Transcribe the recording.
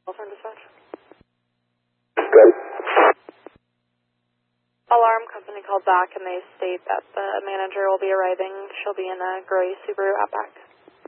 Call from dispatch. Good. Alarm company called back and they state that the manager will be arriving. She'll be in a gray Subaru Outback.